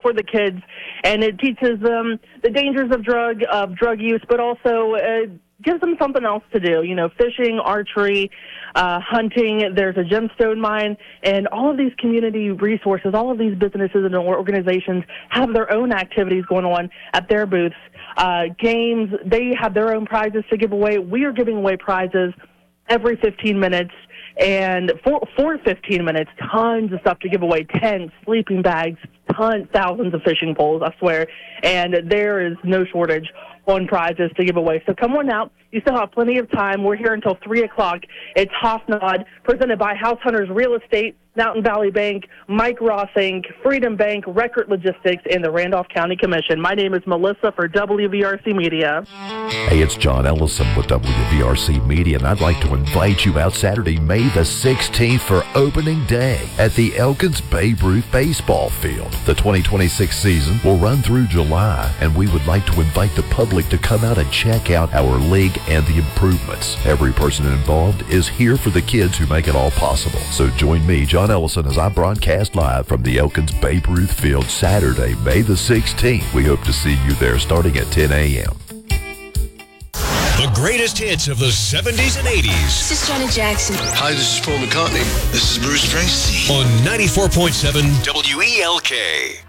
for the kids, and it teaches them the dangers of drug use, but also gives them something else to do. You know, fishing, archery, hunting. There's a gemstone mine, and all of these community resources, all of these businesses and organizations have their own activities going on at their booths. Games, they have their own prizes to give away. We are giving away prizes every 15 minutes. And for 15 minutes, tons of stuff to give away, tents, sleeping bags, thousands of fishing poles, I swear. And there is no shortage on prizes to give away. So come on out. You still have plenty of time. We're here until 3 o'clock. It's Hofnod, presented by House Hunters Real Estate, Mountain Valley Bank, Mike Ross Inc., Freedom Bank, Record Logistics, and the Randolph County Commission. My name is Melissa for WVRC Media. Hey, it's John Ellison with WVRC Media, and I'd like to invite you out Saturday, May the 16th for opening day at the Elkins Babe Ruth Baseball Field. The 2026 season will run through July, and we would like to invite the public to come out and check out our league and the improvements. Every person involved is here for the kids who make it all possible. So join me, John Ellison, as I broadcast live from the Elkins Babe Ruth Field Saturday, May the 16th. We hope to see you there starting at 10 a.m. The greatest hits of the 70s and 80s. This is Janet Jackson. Hi, this is Paul McCartney. This is Bruce Springsteen. On 94.7 WELK.